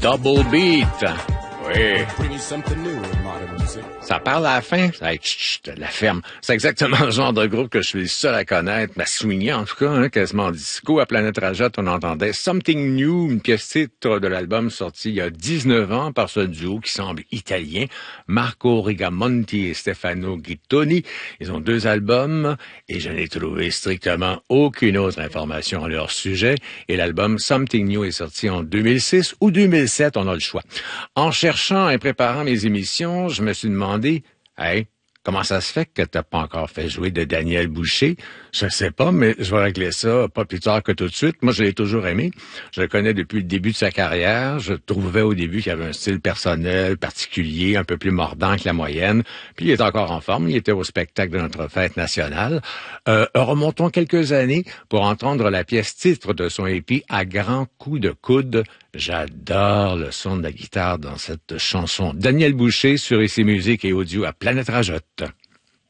Double Beat. Oui. Bring you something new in modern music. Ça parle à la fin. Hey, chut, la ferme. C'est exactement le genre de groupe que je suis le seul à connaître. Swingy, en tout cas, hein, quasiment disco. À Planète Rajot, on entendait Something New, une pièce titre de l'album sorti il y a 19 ans par ce duo qui semble italien. Marco Rigamonti et Stefano Gittoni. Ils ont 2 albums et je n'ai trouvé strictement aucune autre information à leur sujet. Et l'album Something New est sorti en 2006 ou 2007, on a le choix. En cherchant et préparant mes émissions, je me suis demandé, hey, comment ça se fait que t'as pas encore fait jouer de Daniel Boucher? Je sais pas, mais je vais régler ça pas plus tard que tout de suite. Moi, je l'ai toujours aimé. Je le connais depuis le début de sa carrière. Je trouvais au début qu'il avait un style personnel, particulier, un peu plus mordant que la moyenne. Puis il est encore en forme. Il était au spectacle de notre fête nationale. Remontons quelques années pour entendre la pièce titre de son EP à grands coups de coude. J'adore le son de la guitare dans cette chanson. Daniel Boucher sur IC Musique et Audio à Planète Rajot.